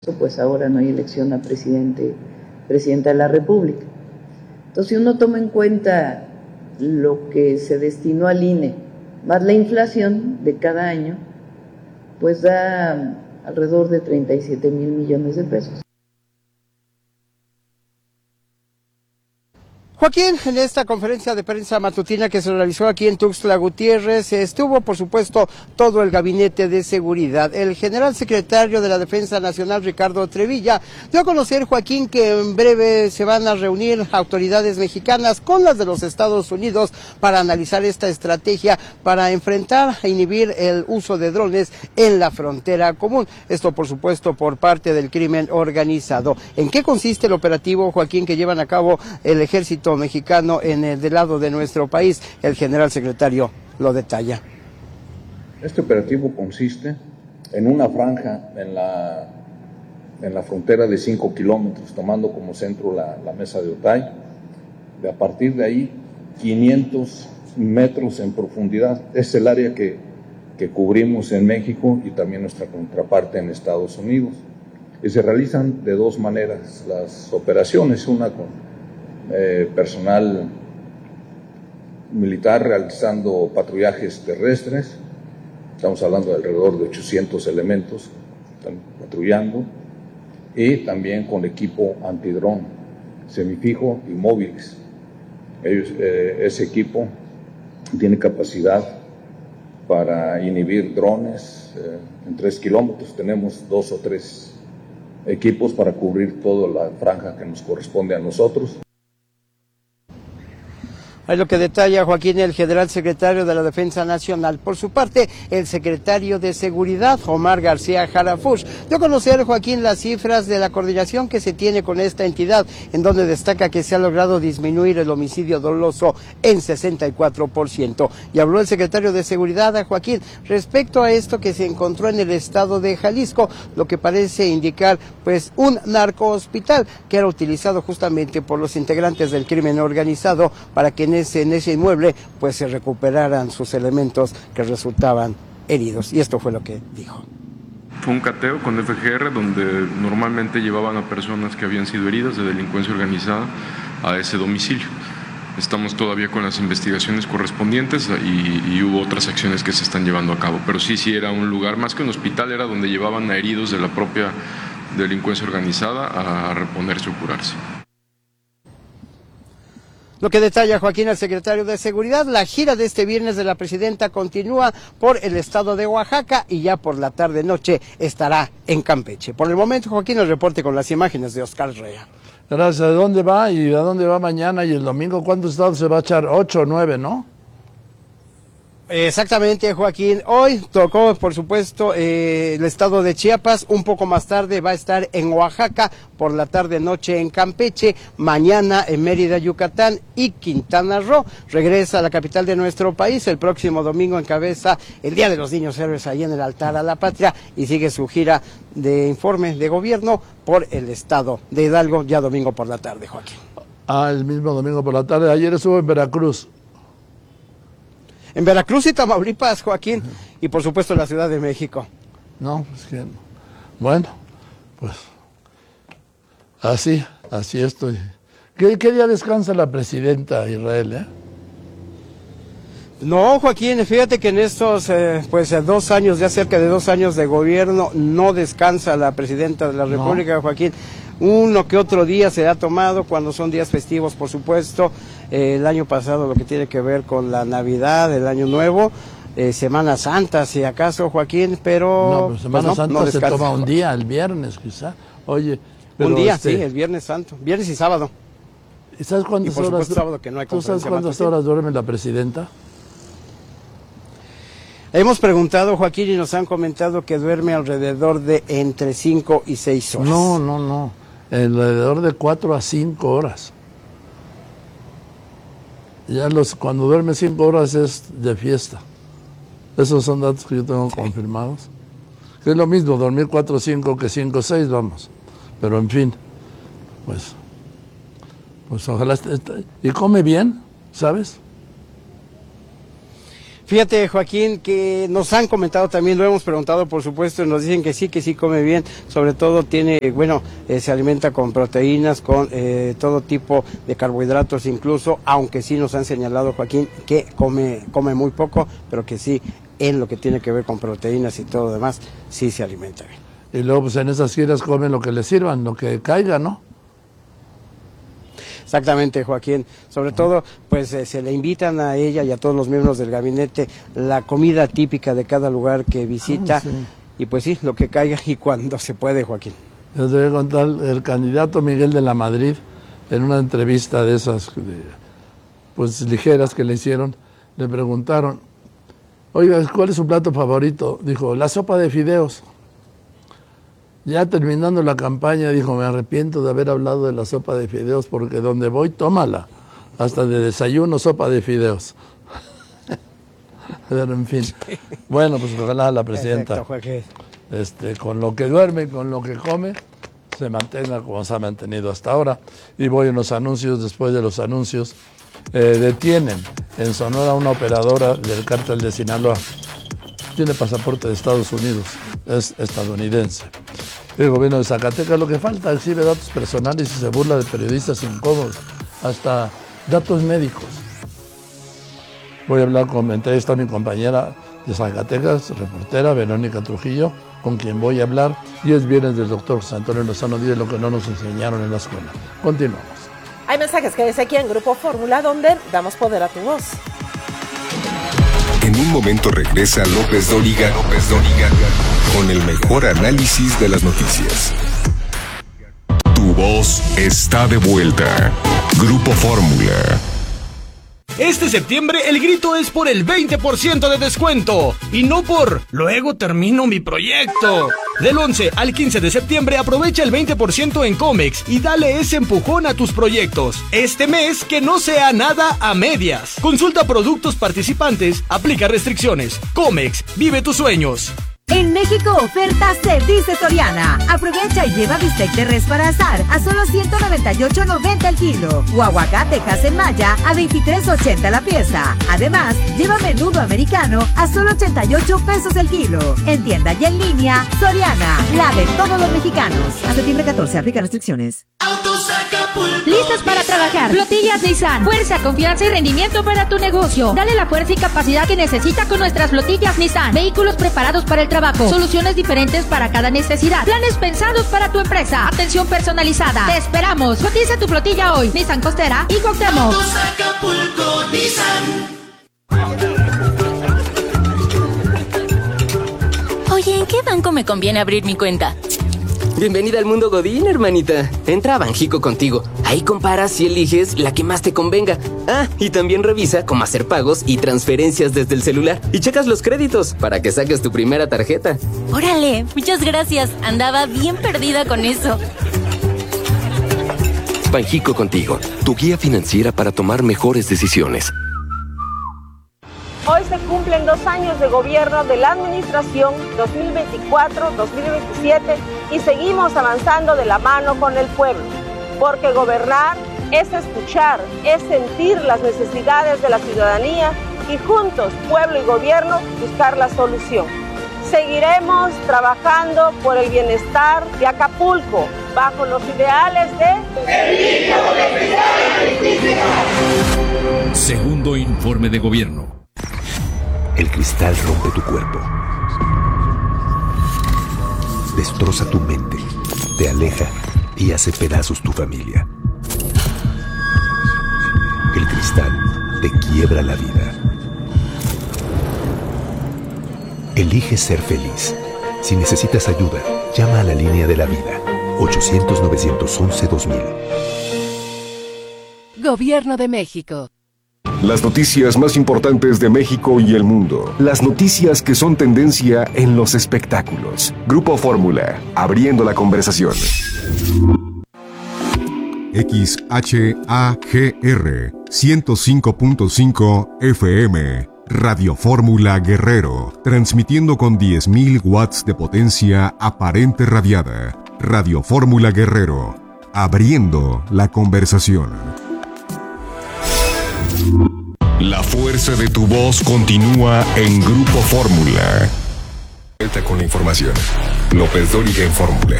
pues ahora no hay elección a presidenta de la República. Entonces, si uno toma en cuenta lo que se destinó al INE, más la inflación de cada año, pues da alrededor de 37,000 millones de pesos. Joaquín, en esta conferencia de prensa matutina que se realizó aquí en Tuxtla Gutiérrez, estuvo, por supuesto, todo el gabinete de seguridad. El general secretario de la Defensa Nacional, Ricardo Trevilla, dio a conocer, Joaquín, que en breve se van a reunir autoridades mexicanas con las de los Estados Unidos para analizar esta estrategia para enfrentar e inhibir el uso de drones en la frontera común. Esto, por supuesto, por parte del crimen organizado. ¿En qué consiste el operativo, Joaquín, que llevan a cabo el ejército mexicano en el del lado de nuestro país? El general secretario lo detalla. Este operativo consiste en una franja en la frontera de 5 kilómetros, tomando como centro la mesa de Otay. A partir de ahí, 500 metros en profundidad. Es el área que cubrimos en México y también nuestra contraparte en Estados Unidos. Y se realizan de dos maneras las operaciones, una con personal militar realizando patrullajes terrestres, estamos hablando de alrededor de 800 elementos están patrullando, y también con equipo antidrón, semifijo y móviles. Ese equipo tiene capacidad para inhibir drones en 3 kilómetros, tenemos 2 o 3 equipos para cubrir toda la franja que nos corresponde a nosotros. Es lo que detalla, Joaquín, el general secretario de la Defensa Nacional. Por su parte, el secretario de Seguridad, Omar García Harfuch, dio a conocer, Joaquín, las cifras de la coordinación que se tiene con esta entidad, en donde destaca que se ha logrado disminuir el homicidio doloso en 64%. Y habló el secretario de Seguridad, Joaquín, respecto a esto que se encontró en el estado de Jalisco, lo que parece indicar, pues, un narcohospital que era utilizado justamente por los integrantes del crimen organizado para que en ese inmueble pues se recuperaran sus elementos que resultaban heridos. Y esto fue lo que dijo. Fue un cateo con FGR donde normalmente llevaban a personas que habían sido heridas de delincuencia organizada a ese domicilio. Estamos todavía con las investigaciones correspondientes y hubo otras acciones que se están llevando a cabo. Pero sí era un lugar, más que un hospital, era donde llevaban a heridos de la propia delincuencia organizada a reponerse o curarse. Lo que detalla, Joaquín, el secretario de Seguridad, la gira de este viernes de la presidenta continúa por el estado de Oaxaca y ya por la tarde-noche estará en Campeche. Por el momento, Joaquín, el reporte con las imágenes de Oscar Rea. Gracias. ¿A dónde va y a dónde va mañana y el domingo? ¿Cuántos estados se va a echar? 8 o 9, ¿no? Exactamente, Joaquín. Hoy tocó, por supuesto, el estado de Chiapas. Un poco más tarde va a estar en Oaxaca, por la tarde-noche en Campeche, mañana en Mérida, Yucatán y Quintana Roo. Regresa a la capital de nuestro país. El próximo domingo encabeza el Día de los Niños Héroes ahí en el altar a la patria y sigue su gira de informe de gobierno por el estado de Hidalgo, ya domingo por la tarde, Joaquín. El mismo domingo por la tarde. Ayer estuvo en Veracruz. En Veracruz y Tamaulipas, Joaquín, y por supuesto en la Ciudad de México. No, es que, bueno, pues así estoy. ¿Qué día descansa la presidenta, Israel? No, Joaquín, fíjate que en estos 2 años, ya cerca de 2 años de gobierno, no descansa la presidenta de la República, no. Joaquín. Uno que otro día se ha tomado cuando son días festivos, por supuesto. El año pasado lo que tiene que ver con la Navidad, el Año Nuevo, Semana Santa, si acaso, Joaquín, pero... No, pero Semana Santa no se toma un día, el viernes quizá. Oye, pero un día, sí, el Viernes Santo, viernes y sábado. ¿Y sabes cuántas por horas? Sábado que no hay. ¿Tú sabes cuántas horas duerme la presidenta? Hemos preguntado, Joaquín, y nos han comentado que duerme alrededor de entre 5 y 6 horas. No. Alrededor de 4 a 5 horas. Ya cuando duerme 5 horas es de fiesta. Esos son datos que yo tengo confirmados. Que es lo mismo dormir 4 o 5 que 5 o 6, vamos. Pero en fin, pues ojalá y come bien, ¿sabes? Fíjate, Joaquín, que nos han comentado también, lo hemos preguntado, por supuesto, nos dicen que sí come bien, sobre todo se alimenta con proteínas, con todo tipo de carbohidratos incluso, aunque sí nos han señalado, Joaquín, que come muy poco, pero que sí, en lo que tiene que ver con proteínas y todo lo demás, sí se alimenta bien. Y luego, pues en esas giras comen lo que les sirvan, lo que caiga, ¿no? Exactamente, Joaquín. Sobre todo, pues se le invitan a ella y a todos los miembros del gabinete la comida típica de cada lugar que visita. Sí. Y pues sí, lo que caiga y cuando se puede, Joaquín. Yo te voy a contar, el candidato Miguel de la Madrid, en una entrevista de esas, pues ligeras que le hicieron, le preguntaron, oiga, ¿cuál es su plato favorito? Dijo, la sopa de fideos. Ya terminando la campaña, dijo, me arrepiento de haber hablado de la sopa de fideos porque donde voy, tómala. Hasta de desayuno, sopa de fideos. Pero en fin. Bueno, pues ojalá la presidenta, con lo que duerme, con lo que come, se mantenga como se ha mantenido hasta ahora. Y voy a unos anuncios, después de los anuncios, detienen en Sonora una operadora del cártel de Sinaloa. Tiene pasaporte de Estados Unidos, es estadounidense. El gobierno de Zacatecas, lo que falta, exhibe datos personales y se burla de periodistas incómodos, hasta datos médicos. Voy a hablar está mi compañera de Zacatecas, reportera Verónica Trujillo, con quien voy a hablar, y es viernes del doctor José Antonio Lozano Díaz, lo que no nos enseñaron en la escuela. Continuamos. Hay mensajes que dice aquí en Grupo Fórmula, donde damos poder a tu voz. En un momento regresa López Dóriga con el mejor análisis de las noticias. Tu voz está de vuelta. Grupo Fórmula. Este septiembre el grito es por el 20% de descuento y no por luego termino mi proyecto. Del 11 al 15 de septiembre aprovecha el 20% en Comex y dale ese empujón a tus proyectos. Este mes que no sea nada a medias. Consulta productos participantes, aplica restricciones. Comex, vive tus sueños. En México, oferta se dice Soriana. Aprovecha y lleva bistec de res para asar a solo $198.90 el kilo. O aguacate en Maya a $23.80 la pieza. Además, lleva menudo americano a solo 88 pesos el kilo. En tienda y en línea, Soriana, la de todos los mexicanos. A septiembre 14, aplica restricciones. Listos para trabajar. Flotillas Nissan. Fuerza, confianza y rendimiento para tu negocio. Dale la fuerza y capacidad que necesita con nuestras flotillas Nissan. Vehículos preparados para el trabajo. Soluciones diferentes para cada necesidad. Planes pensados para tu empresa. Atención personalizada. Te esperamos. Cotiza tu flotilla hoy. Nissan Costera y Cuauhtémoc. Oye, ¿en qué banco me conviene abrir mi cuenta? Bienvenida al mundo Godín, hermanita. Entra a Banjico Contigo. Ahí comparas y eliges la que más te convenga. Ah, y también revisa cómo hacer pagos y transferencias desde el celular. Y checas los créditos para que saques tu primera tarjeta. ¡Órale! Muchas gracias. Andaba bien perdida con eso. Banjico Contigo, tu guía financiera para tomar mejores decisiones. Hoy se cumplen 2 años de gobierno de la administración 2024-2027 y seguimos avanzando de la mano con el pueblo, porque gobernar es escuchar, es sentir las necesidades de la ciudadanía y juntos, pueblo y gobierno, buscar la solución. Seguiremos trabajando por el bienestar de Acapulco, bajo los ideales de... Segundo informe de gobierno. El cristal rompe tu cuerpo, destroza tu mente, te aleja y hace pedazos tu familia. El cristal te quiebra la vida. Elige ser feliz. Si necesitas ayuda, llama a la línea de la vida, 800-911-2000. Gobierno de México. Las noticias más importantes de México y el mundo. Las noticias que son tendencia en los espectáculos. Grupo Fórmula, abriendo la conversación. XHAGR 105.5 FM. Radio Fórmula Guerrero. Transmitiendo con 10.000 watts de potencia aparente radiada. Radio Fórmula Guerrero. Abriendo la conversación. La fuerza de tu voz continúa en Grupo Fórmula. Vuelta con la información. López Dóriga en Fórmula.